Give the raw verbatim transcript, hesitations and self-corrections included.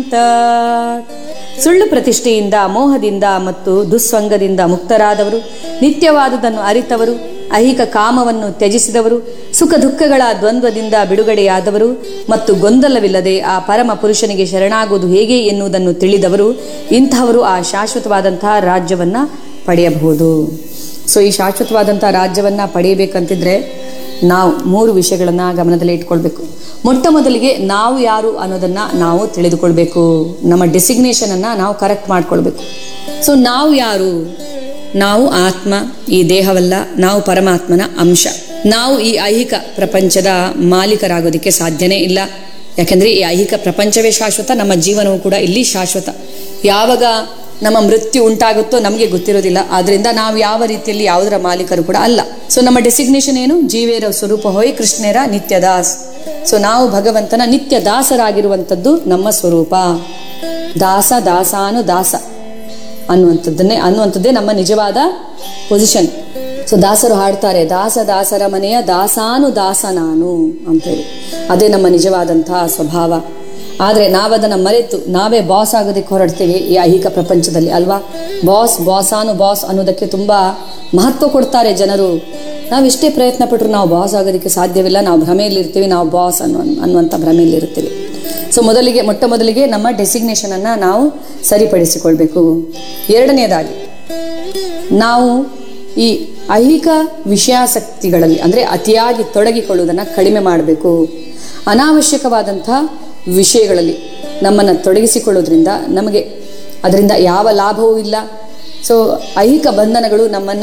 ಸುಳ್ಳು ಪ್ರತಿಷ್ಠೆಯಿಂದ, ಮೋಹದಿಂದ ಮತ್ತು ದುಸ್ಸಂಗದಿಂದ ಮುಕ್ತರಾದವರು, ನಿತ್ಯವಾದುದನ್ನು ಅರಿತವರು, ಐಹಿಕ ಕಾಮವನ್ನು ತ್ಯಜಿಸಿದವರು, ಸುಖ ದುಃಖಗಳ ದ್ವಂದ್ವದಿಂದ ಬಿಡುಗಡೆಯಾದವರು ಮತ್ತು ಗೊಂದಲವಿಲ್ಲದೆ ಆ ಪರಮ ಪುರುಷನಿಗೆ ಶರಣಾಗುವುದು ಹೇಗೆ ಎನ್ನುವುದನ್ನು ತಿಳಿದವರು, ಇಂತಹವರು ಆ ಶಾಶ್ವತವಾದಂತಹ ರಾಜ್ಯವನ್ನ ಪಡೆಯಬಹುದು. ಸೊ ಈ ಶಾಶ್ವತವಾದಂತಹ ರಾಜ್ಯವನ್ನ ಪಡೆಯಬೇಕಂತಿದ್ರೆ ನಾವು ಮೂರು ವಿಷಯಗಳನ್ನ ಗಮನದಲ್ಲಿ ಇಟ್ಕೊಳ್ಬೇಕು. ಮೊಟ್ಟ ಮೊದಲಿಗೆ ನಾವು ಯಾರು ಅನ್ನೋದನ್ನ ನಾವು ತಿಳಿದುಕೊಳ್ಬೇಕು. ನಮ್ಮ ಡೆಸಿಗ್ನೇಷನ್ ಅನ್ನ ನಾವು ಕರೆಕ್ಟ್ ಮಾಡ್ಕೊಳ್ಬೇಕು. ಸೊ ನಾವು ಯಾರು? ನಾವು ಆತ್ಮ, ಈ ದೇಹವಲ್ಲ. ನಾವು ಪರಮಾತ್ಮನ ಅಂಶ. ನಾವು ಈ ಐಹಿಕ ಪ್ರಪಂಚದ ಮಾಲೀಕರಾಗೋದಕ್ಕೆ ಸಾಧ್ಯನೇ ಇಲ್ಲ. ಯಾಕೆಂದ್ರೆ ಈ ಐಹಿಕ ಪ್ರಪಂಚವೇ ಶಾಶ್ವತ, ನಮ್ಮ ಜೀವನವೂ ಕೂಡ ಇಲ್ಲಿ ಶಾಶ್ವತ. ಯಾವಾಗ ನಮ್ಮ ಮೃತ್ಯು ಉಂಟಾಗುತ್ತೋ ನಮಗೆ ಗೊತ್ತಿರೋದಿಲ್ಲ. ಆದ್ರಿಂದ ನಾವು ಯಾವ ರೀತಿಯಲ್ಲಿ ಯಾವುದರ ಮಾಲೀಕರು ಕೂಡ ಅಲ್ಲ. ಸೊ ನಮ್ಮ ಡೆಸಿಗ್ನೇಷನ್ ಏನು? ಜೀವೇರ ಸ್ವರೂಪ ಹೋಯ್ ಕೃಷ್ಣೇರ ನಿತ್ಯ ದಾಸ್. ಸೊ ನಾವು ಭಗವಂತನ ನಿತ್ಯ ದಾಸರಾಗಿರುವಂಥದ್ದು ನಮ್ಮ ಸ್ವರೂಪ. ದಾಸ ದಾಸಾನು ದಾಸ ಅನ್ನುವಂಥದ್ದನ್ನೇ ಅನ್ನುವಂಥದ್ದೇ ನಮ್ಮ ನಿಜವಾದ ಪೊಸಿಷನ್. ಸೊ ದಾಸರು ಹಾಡ್ತಾರೆ, ದಾಸ ದಾಸರ ಮನೆಯ ದಾಸಾನು ದಾಸ ನಾನು ಅಂತೇಳಿ. ಅದೇ ನಮ್ಮ ನಿಜವಾದಂತಹ ಸ್ವಭಾವ. ಆದರೆ ನಾವದನ್ನು ಮರೆತು ನಾವೇ ಬಾಸ್ ಆಗೋದಕ್ಕೆ ಹೊರಡ್ತೇವೆ ಈ ಐಹಿಕ ಪ್ರಪಂಚದಲ್ಲಿ, ಅಲ್ವಾ? ಬಾಸ್ ಬಾಸಾನು ಬಾಸ್ ಅನ್ನೋದಕ್ಕೆ ತುಂಬಾ ಮಹತ್ವ ಕೊಡ್ತಾರೆ ಜನರು. ನಾವೆಷ್ಟೇ ಪ್ರಯತ್ನ ಪಟ್ಟರು ನಾವು ಬಾಸ್ ಆಗೋದಕ್ಕೆ ಸಾಧ್ಯವಿಲ್ಲ. ನಾವು ಭ್ರಮೆಯಲ್ಲಿರ್ತೀವಿ, ನಾವು ಬಾಸ್ ಅನ್ನುವ ಅನ್ನುವಂಥ ಭ್ರಮೆಯಲ್ಲಿರ್ತೀವಿ. ಸೊ ಮೊದಲಿಗೆ ಮೊಟ್ಟ ಮೊದಲಿಗೆ ನಮ್ಮ ಡೆಸಿಗ್ನೇಷನ್ ಅನ್ನ ನಾವು ಸರಿಪಡಿಸಿಕೊಳ್ಬೇಕು. ಎರಡನೇದಾಗಿ ನಾವು ಈ ಐಹಿಕ ವಿಷಯಾಸಕ್ತಿಗಳಲ್ಲಿ ಅಂದರೆ ಅತಿಯಾಗಿ ತೊಡಗಿಕೊಳ್ಳುವುದನ್ನು ಕಡಿಮೆ ಮಾಡಬೇಕು. ಅನಾವಶ್ಯಕವಾದಂಥ ವಿಷಯಗಳಲ್ಲಿ ನಮ್ಮನ್ನು ತೊಡಗಿಸಿಕೊಳ್ಳೋದ್ರಿಂದ ನಮಗೆ ಅದರಿಂದ ಯಾವ ಲಾಭವೂ ಇಲ್ಲ. ಸೊ ಐಹಿಕ ಬಂಧನಗಳು ನಮ್ಮನ್ನು